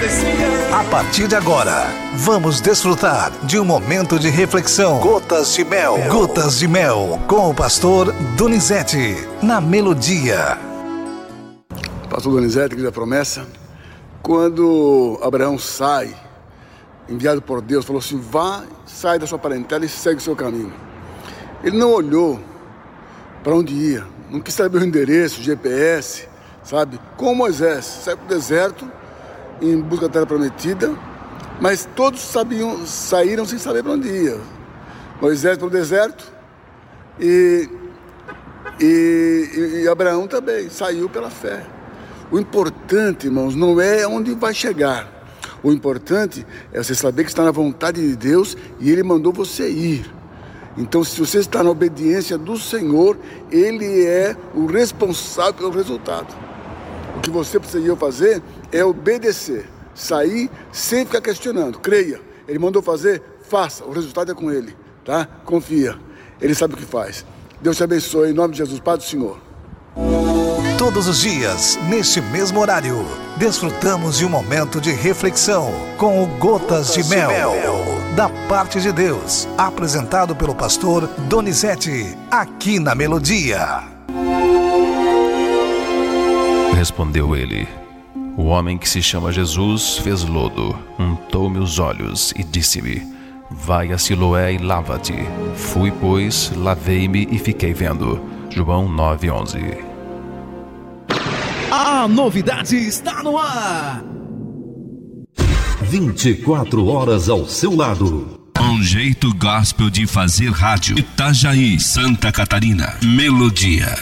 A partir de agora, vamos desfrutar de um momento de reflexão. Gotas de Mel. Gotas de Mel, com o pastor Donizete, na Melodia. Pastor Donizete, que é a promessa. Quando Abraão sai, enviado por Deus, falou assim: vá, sai da sua parentela e segue o seu caminho. Ele não olhou para onde ia, não quis saber o endereço, o GPS, sabe? Como Moisés, saiu para o deserto em busca da terra prometida, mas todos saíram sem saber para onde ia. Moisés para o deserto e Abraão também saiu pela fé. O importante, irmãos, não é onde vai chegar. O importante é você saber que está na vontade de Deus e Ele mandou você ir. Então, se você está na obediência do Senhor, Ele é o responsável pelo resultado. O que você precisa fazer é obedecer, sair sem ficar questionando. Creia, Ele mandou fazer, faça, o resultado é com Ele, tá? Confia, Ele sabe o que faz. Deus te abençoe, em nome de Jesus, Pai do Senhor. Todos os dias, neste mesmo horário, desfrutamos de um momento de reflexão com o Gotas de Mel, da parte de Deus, apresentado pelo pastor Donizete, aqui na Melodia. Respondeu ele: o homem que se chama Jesus fez lodo, untou-me os olhos e disse-me: vai a Siloé e lava-te. Fui, pois, lavei-me e fiquei vendo. João 9:11. A novidade está no ar. 24 horas ao seu lado. Um jeito gospel de fazer rádio. Itajaí, Santa Catarina. Melodia.